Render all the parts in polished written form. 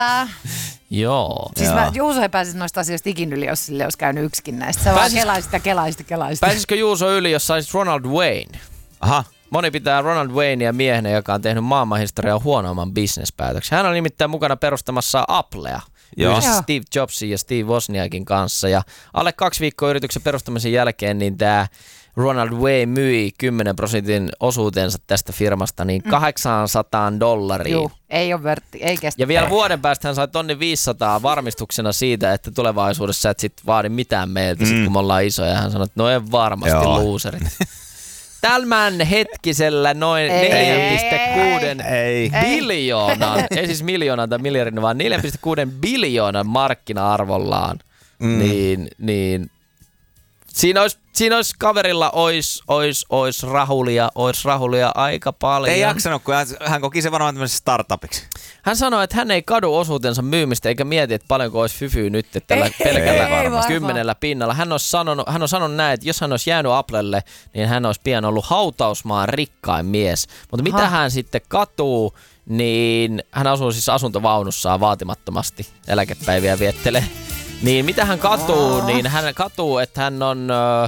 Joo. Siis Juuso ei pääsisi noista asioista ikin yli, jos sille olisi käynyt yksikin näistä. Se vaan kelaista. Pääsisikö Juuso yli, jos saisit Ronald Wayne? Aha. Moni pitää Ronald Waynea miehenä, joka on tehnyt maailmanhistorian huonoimman bisnespäätöksen. Hän on nimittäin mukana perustamassa Applea. Yhdessä Steve Jobsin ja Steve Wozniakin kanssa. Ja alle 2 viikkoa yrityksen perustamisen jälkeen niin tämä Ronald Wayne myi 10% osuutensa tästä firmasta niin $800. Joo, ei kestä. Ja vielä vuoden päästä hän sai 1,500 varmistuksena siitä, että tulevaisuudessa et sit vaadi mitään meiltä, sit kun me ollaan isoja. Hän sanoi, että no en varmasti loserit. Tämän hetkisellä noin 4,6 biljoonan, ei siis miljoonan tai miljardin, vaan 4,6 biljoonan markkina-arvollaan, niin siinä olisi kaverilla ois rahulia aika paljon. Ei jaksanut, kun hän koki se varmaan tämmöisessä startupiksi. Hän sanoi, että hän ei kadu osuutensa myymistä eikä mieti, että paljonko olisi fyfyä nyt tällä pelkällä 10 pinnalla. Hän on sanonut näin, että jos hän olisi jäänyt Applelle, niin hän olisi pian ollut hautausmaan rikkain mies. Mutta mitä hän sitten katuu, niin hän asuu siis asuntovaunussaan vaatimattomasti, eläkepäiviä viettelee. Niin mitä hän katuu, niin hän katuu, että hän on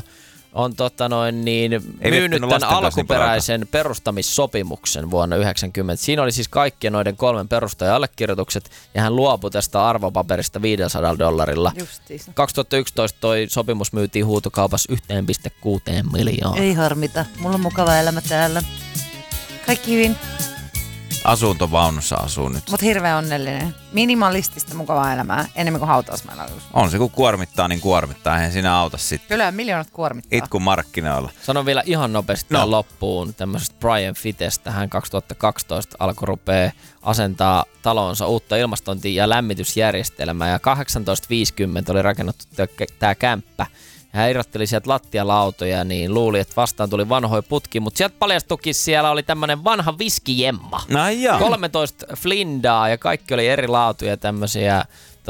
myynyt tämän alkuperäisen perustamissopimuksen vuonna 1990. Siinä oli siis kaikkien noiden 3 perustajan allekirjoitukset ja hän luopui tästä arvopaperista $500. Justiisa. 2011 toi sopimus myytiin huutokaupassa 1,6 miljoonaa. Ei harmita, mulla on mukava elämä täällä. Kaikki hyvin. Asuntovaunussa asuu nyt. Mut hirveän onnellinen. Minimalistista mukavaa elämää, enemmän kuin hautausmailla. On se, kun kuormittaa, niin kuormittaa. Eihän siinä auta sitten. Kyllä, miljoonat kuormittaa. Itku markkinoilla. Sanon vielä ihan nopeasti tähän loppuun tämmöisestä Brian Fitestä. Hän 2012 alkoi rupea asentaa talonsa uutta ilmastointi- ja lämmitysjärjestelmää. Ja 1850 oli rakennettu tämä kämppä. Hän irrotteli sieltä lattialautoja, niin luuli, että vastaan tuli vanhoja putki, mutta sieltä paljastukin siellä oli tämmönen vanha viskijemma. 13 flindaa ja kaikki oli eri laatuja tämmöisiä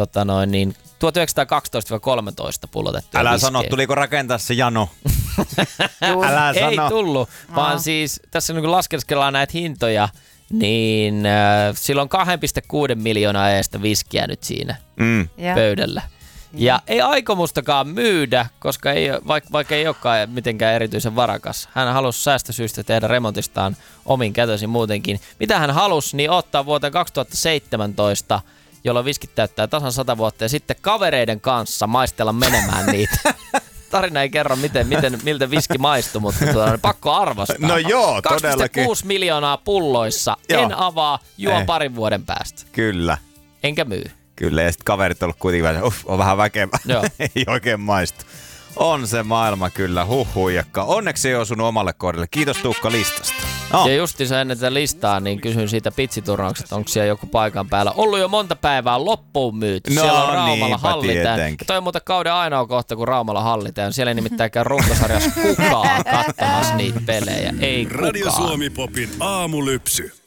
1912-13 pullotettuja Älä viskejä. sano, tuliko rakentaa se jano? Älä sano. Ei tullut, vaan siis tässä kun laskeskellaan näitä hintoja, niin sillä on 2,6 miljoonaa eestä viskiä nyt siinä pöydällä. Ja ei aikomustakaan myydä, koska vaikka ei olekaan mitenkään erityisen varakas. Hän halusi säästösyystä tehdä remontistaan omin kätösin muutenkin. Mitä hän halusi, niin ottaa vuoteen 2017, jolloin viskit täyttää tasan 100 vuotta ja sitten kavereiden kanssa maistella menemään niitä. Tarina ei kerro, miltä viski maistui, mutta pakko arvostaa. No joo, todellakin. 2,6 miljoonaa pulloissa. Joo. En avaa, juon parin vuoden päästä. Kyllä. Enkä myy. Kyllä, ja sitten kaverit on ollut kuitenkin vähän, on vähän väkevä. Ei oikein maistu. On se maailma kyllä, huijakka. Onneksi ei osunut omalle kohdille. Kiitos Tuukka listasta. Ja justiinsa ennen tätä listaa, niin kysyn siitä pitsiturnauksesta, onko siellä joku paikan päällä. Ollut jo monta päivää loppuun myyty. No, siellä on Raumalla hallitään. Toi on muuten kauden ainoa kohta, kun Raumalla hallitään. Siellä ei nimittäin runkosarjassa kukaan katsomassa niitä pelejä. Ei kukaan. Radio Suomi Popin aamulypsy.